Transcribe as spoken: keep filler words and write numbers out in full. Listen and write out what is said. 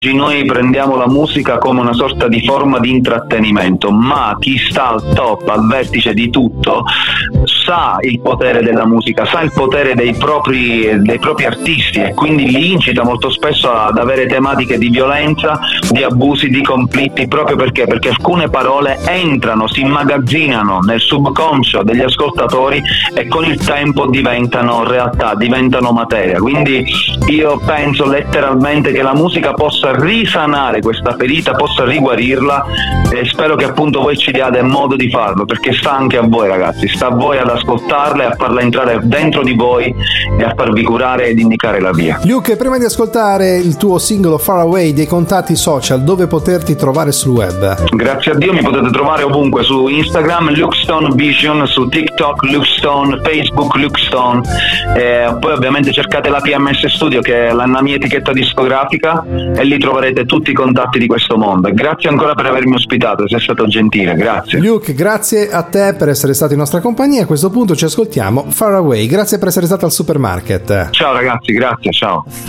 noi prendiamo la musica come una sorta di forma di intrattenimento, ma chi sta al top, al vertice di tutto, sa il potere della musica, sa il potere dei propri, dei propri artisti, e quindi li incita molto spesso ad avere tematiche di violenza, di abusi, di conflitti, proprio perché? Perché alcune parole entrano, si immagazzinano nel subconscio degli ascoltatori e con il tempo diventano realtà, diventano materia. Quindi io penso letteralmente che la musica possa risanare questa ferita, possa riguarirla, e spero che appunto voi ci diate modo di farlo, perché sta anche a voi ragazzi, sta a voi ad ascoltarla e a farla entrare dentro di voi e a farvi curare ed indicare la via. Luke, prima di ascoltare il tuo singolo Far Away, dei contatti social, dove poterti trovare sul web? Grazie a Dio mi potete trovare ovunque, su Instagram Luke Stone Vision, su TikTok Luke Stone, Facebook Luke Stone, eh, poi ovviamente cercate la P M S Studio, che è la mia etichetta discografica, e lì troverete tutti i contatti di questo mondo. E grazie ancora per avermi ospitato, sei stato gentile, grazie. Luke, grazie a te per essere stato in nostra compagnia. A questo punto ci ascoltiamo Far Away. Grazie per essere stato al Supermarket. Ciao ragazzi, grazie, ciao.